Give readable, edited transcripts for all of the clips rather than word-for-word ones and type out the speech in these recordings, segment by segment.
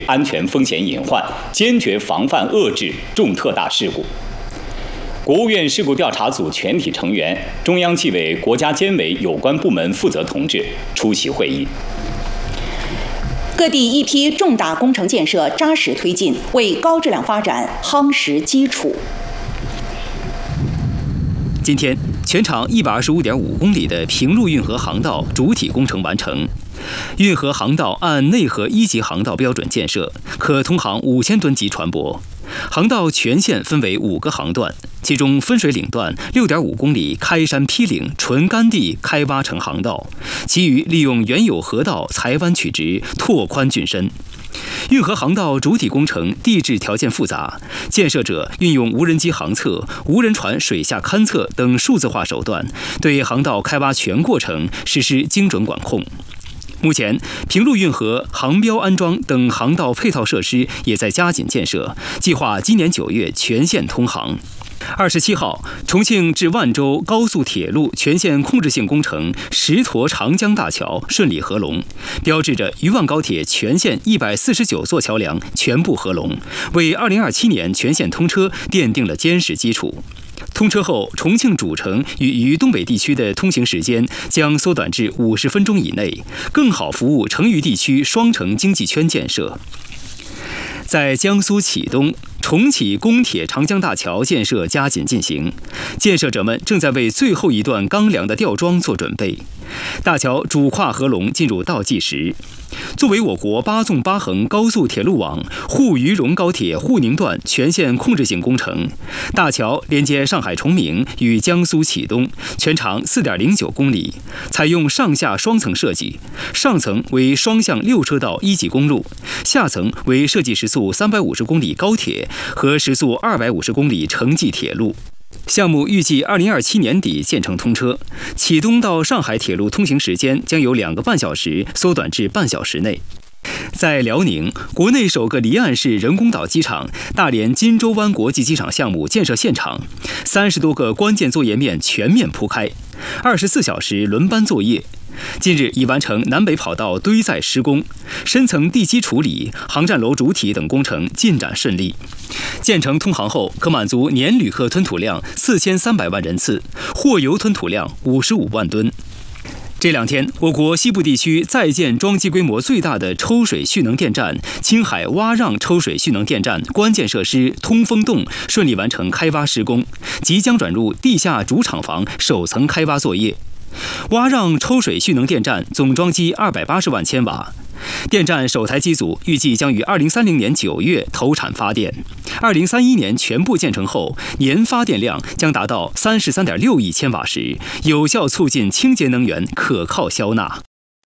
安全风险隐患，坚决防范遏制重特大事故。国务院事故调查组全体成员、中央纪委国家监委有关部门负责同志出席会议。 各地一批重大工程建设扎实推进，为高质量发展夯实基础。 今天，全长125.5公里的平陆运河航道主体工程完成。运河航道按内河1级航道标准建设，可通航5000吨级船舶。航道全线分为5个航段，其中分水岭段6.5公里开山劈岭纯干地开挖成航道，其余利用原有河道裁弯曲直，拓宽浚深。运河航道主体工程地质条件复杂，建设者运用无人机航测、无人船水下勘测等数字化手段，对航道开挖全过程实施精准管控。目前，平陆运河航标安装等航道配套设施也在加紧建设，计划今年9月全线通航。27号，重庆至万州高速铁路全线控制性工程石沱长江大桥顺利合龙，标志着渝万高铁全线149座桥梁全部合龙，为2027年全线通车奠定了坚实基础。通车后，重庆主城与东北地区的通行时间将缩短至50分钟以内，更好服务成渝地区双城经济圈建设。在江苏启东，重启公铁长江大桥建设加紧进行，建设者们正在为最后一段钢梁的吊装做准备。大桥主跨合龙进入倒计时。作为我国8纵8横高速铁路网沪渝蓉高铁沪宁段全线控制性工程，大桥连接上海崇明与江苏启东，全长4.09公里，采用上下双层设计，上层为双向6车道1级公路，下层为设计时速350公里高铁和时速250公里城际铁路。项目预计2027年底建成通车，启东到上海铁路通行时间将由2个半小时缩短至半小时内。在辽宁，国内首个离岸式人工岛机场大连金州湾国际机场项目建设现场，30多个关键作业面全面铺开，24小时轮班作业。近日已完成南北跑道堆载施工，深层地基处理、航站楼主体等工程进展顺利。建成通航后，可满足年旅客吞吐量4300万人次，货油吞吐量55万吨。这2天，我国西部地区在建装机规模最大的抽水蓄能电站——青海洼让抽水蓄能电站关键设施通风洞顺利完成开挖施工，即将转入地下主厂房首层开挖作业。洼让抽水蓄能电站总装机280万千瓦，电站首台机组预计将于2030年9月投产发电，2031年全部建成后，年发电量将达到33.6亿千瓦时，有效促进清洁能源可靠消纳。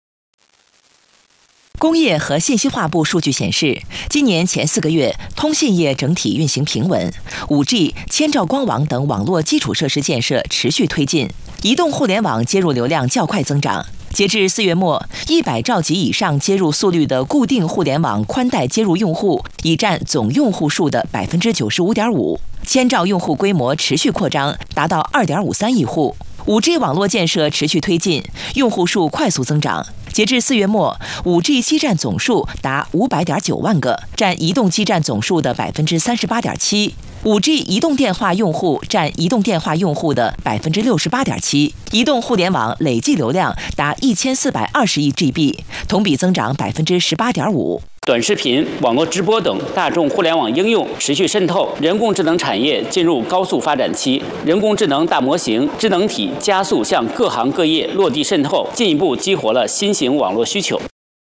工业和信息化部数据显示，今年前4个月，通信业整体运行平稳，5G、千兆光网等网络基础设施建设持续推进，移动互联网接入流量较快增长。截至4月末，100兆级以上接入速率的固定互联网宽带接入用户已占总用户数的95.5%，千兆用户规模持续扩张，达到2.53亿户。5G 网络建设持续推进，用户数快速增长。截至4月末，5G 基站总数达500.9万个，占移动基站总数的38.7%。5G 移动电话用户占移动电话用户的68.7%，移动互联网累计流量达1420亿 GB， 同比增长18.5%。 短视频、网络直播等大众互联网应用持续渗透，人工智能产业进入高速发展期，人工智能大模型、智能体加速向各行各业落地渗透，进一步激活了新型网络需求。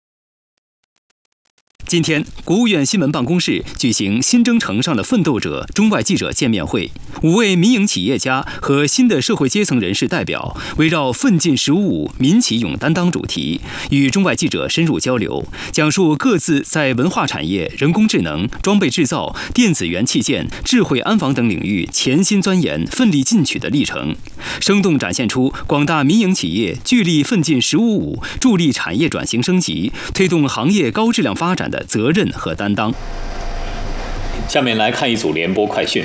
今天，国务院新闻办公室举行新征程上的奋斗者中外记者见面会，5位民营企业家和新的社会阶层人士代表围绕奋进“15+5”民企勇担当主题，与中外记者深入交流，讲述各自在文化产业、人工智能、装备制造、电子元器件、智慧安防等领域潜心钻研、奋力进取的历程，生动展现出广大民营企业聚力奋进“15+5”，助力产业转型升级，推动行业高质量发展的责任和担当。 下面来看一组联播快讯。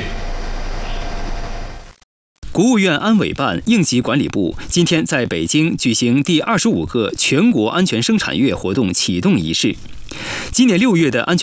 国务院安委办应急管理部今天在北京举行第25个全国安全生产月活动启动仪式。 今年6月的安全